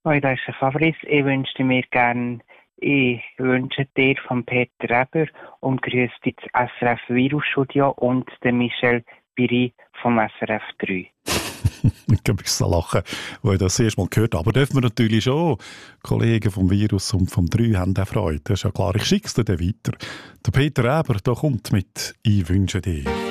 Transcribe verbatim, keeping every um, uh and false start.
Hoi, das ist ein Favorit. Ich wünschte mir gerne, ich wünsche dir von Peter Eber und grüße dich das S R F Virusstudio und den Michel Piri vom S R F drei. Ich kann so lachen, weil ich das erst mal gehört habe. Aber dürfen wir natürlich schon. Kollegen vom Virus und vom drei haben auch Freude. Das ist ja klar. Ich schicke es dir dann weiter. Der Peter Eber, der kommt mit «Ich wünsche dir».